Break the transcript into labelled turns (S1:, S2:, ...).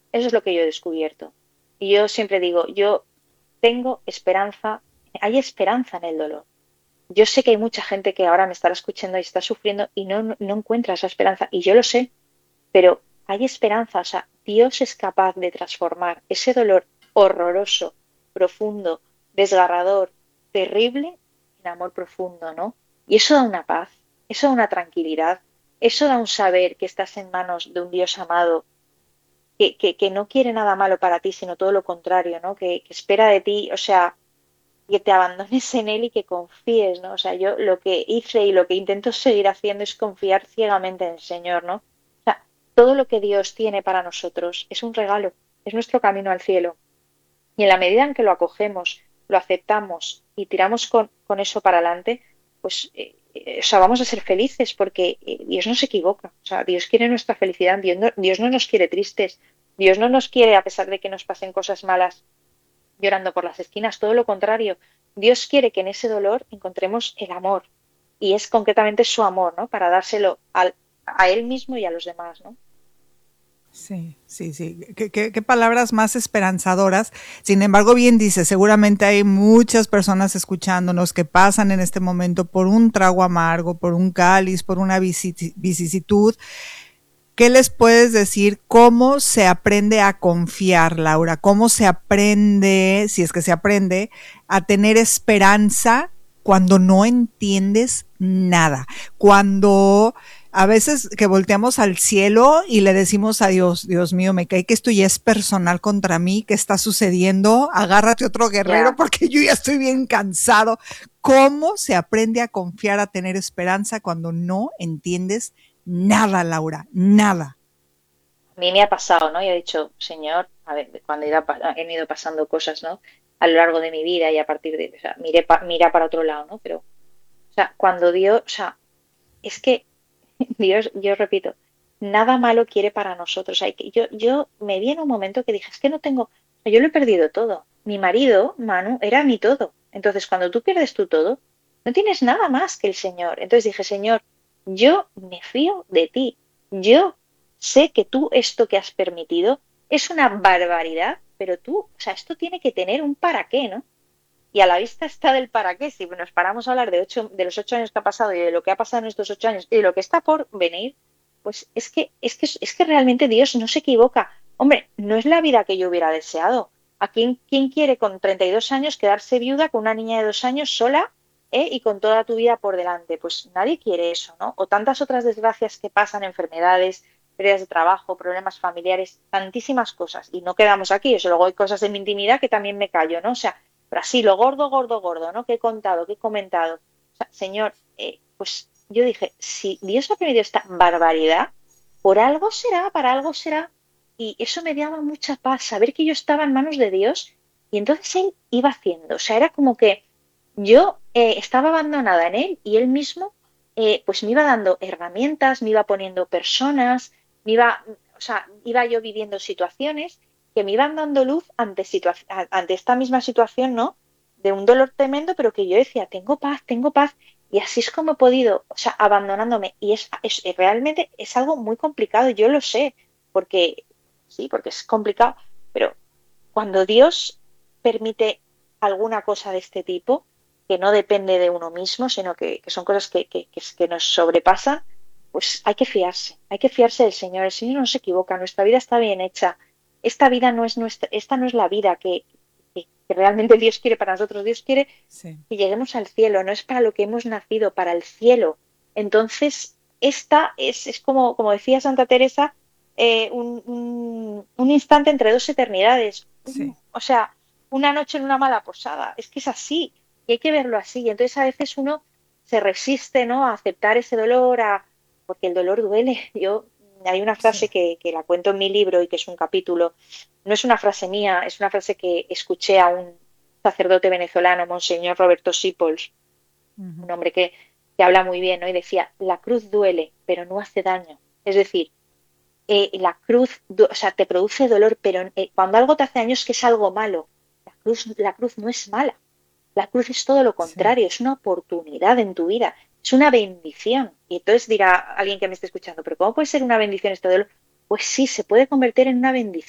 S1: Eso es lo que yo he descubierto. Y yo siempre digo, yo tengo esperanza, hay esperanza en el dolor. Yo sé que hay mucha gente que ahora me estará escuchando y está sufriendo y no encuentra esa esperanza. Y yo lo sé, pero hay esperanza. O sea, Dios es capaz de transformar ese dolor horroroso, profundo, desgarrador, terrible, en amor profundo, ¿no? Y eso da una paz, eso da una tranquilidad, eso da un saber que estás en manos de un Dios amado que no quiere nada malo para ti, sino todo lo contrario, ¿no? Que espera de ti, o sea, que te abandones en Él y que confíes, ¿no? O sea, yo lo que hice y lo que intento seguir haciendo es confiar ciegamente en el Señor, ¿no? O sea, todo lo que Dios tiene para nosotros es un regalo, es nuestro camino al cielo. Y en la medida en que lo acogemos, lo aceptamos y tiramos con eso para adelante, pues, o sea, vamos a ser felices porque Dios no se equivoca. O sea, Dios quiere nuestra felicidad, Dios no nos quiere tristes, Dios no nos quiere a pesar de que nos pasen cosas malas llorando por las esquinas, todo lo contrario. Dios quiere que en ese dolor encontremos el amor y es concretamente su amor, ¿no? Para dárselo a Él mismo y a los demás, ¿no?
S2: Sí, sí, sí. ¿Qué palabras más esperanzadoras? Sin embargo, bien dice, seguramente hay muchas personas escuchándonos que pasan en este momento por un trago amargo, por un cáliz, por una vicisitud. ¿Qué les puedes decir? ¿Cómo se aprende a confiar, Laura? ¿Cómo se aprende, si es que se aprende, a tener esperanza cuando no entiendes nada? Cuando a veces que volteamos al cielo y le decimos a Dios, Dios mío, me cae que esto ya es personal contra mí, ¿qué está sucediendo? Agárrate otro guerrero
S1: Ya,
S2: porque yo ya estoy bien cansado. ¿Cómo se aprende a confiar, a tener esperanza cuando no entiendes nada, Laura? Nada.
S1: a mí me ha pasado, ¿no? Yo he dicho, Señor, a ver, cuando han ido pasando cosas, ¿no? A lo largo de mi vida y a partir de, o sea, mira para otro lado, ¿no? Pero, o sea, cuando Dios, o sea, es que Dios, yo repito, nada malo quiere para nosotros. Hay que, yo me vi en un momento que dije, es que no tengo, yo lo he perdido todo. Mi marido, Manu, era mi todo. Entonces, cuando tú pierdes tu todo, no tienes nada más que el Señor. Entonces dije, Señor, yo me fío de ti. Yo sé que tú esto que has permitido es una barbaridad, pero tú, o sea, esto tiene que tener un para qué, ¿no? Y a la vista está del para qué. Si nos paramos a hablar de los 8 años que ha pasado y de lo que ha pasado en estos 8 años y de lo que está por venir, pues es que realmente Dios no se equivoca. Hombre, no es la vida que yo hubiera deseado. ¿A quién quiere con 32 años quedarse viuda con una niña de 2 años sola, y con toda tu vida por delante? Pues nadie quiere eso, ¿no? O tantas otras desgracias que pasan, enfermedades, pérdidas de trabajo, problemas familiares, tantísimas cosas. Y no quedamos aquí. Eso, luego hay cosas de mi intimidad que también me callo, ¿no? O sea, pero así, lo gordo, gordo, gordo, ¿no? Que he contado, que he comentado. O sea, Señor, pues yo dije, si Dios ha permitido esta barbaridad, por algo será, para algo será. Y eso me daba mucha paz, saber que yo estaba en manos de Dios y entonces Él iba haciendo. O sea, era como que yo estaba abandonada en Él y Él mismo pues me iba dando herramientas, me iba poniendo personas, o sea, iba yo viviendo situaciones que me iban dando luz ante esta misma situación, ¿no? De un dolor tremendo, pero que yo decía, tengo paz, y así es como he podido, o sea, abandonándome. Y realmente es algo muy complicado, yo lo sé, porque sí, porque es complicado, pero cuando Dios permite alguna cosa de este tipo, que no depende de uno mismo, sino que son cosas que nos sobrepasan, pues hay que fiarse del Señor. El Señor no se equivoca, nuestra vida está bien hecha. Esta vida no es nuestra, esta no es la vida que realmente Dios quiere para nosotros. Dios quiere
S2: Sí.
S1: que lleguemos al cielo, no es para lo que hemos nacido, para el cielo. Entonces, esta es como decía Santa Teresa, un instante entre dos eternidades.
S2: Sí.
S1: O sea, una noche en una mala posada. Es que es así, y hay que verlo así. Y entonces a veces uno se resiste, ¿no? A aceptar ese dolor, porque el dolor duele. Hay una
S2: Sí.
S1: frase que la cuento en mi libro y que es un capítulo. No es una frase mía, es una frase que escuché a un sacerdote venezolano, Monseñor Roberto Sipols,
S2: Uh-huh.
S1: un hombre que habla muy bien, ¿no? Y decía, la cruz duele, pero no hace daño. Es decir, la cruz, o sea, te produce dolor, pero cuando algo te hace daño es que es algo malo. La cruz no es mala. La cruz es todo lo
S2: Sí.
S1: contrario, es una oportunidad en tu vida, es una bendición. Y entonces dirá alguien que me esté escuchando, pero ¿cómo puede ser una bendición este dolor? Pues sí, se puede convertir en una bendición.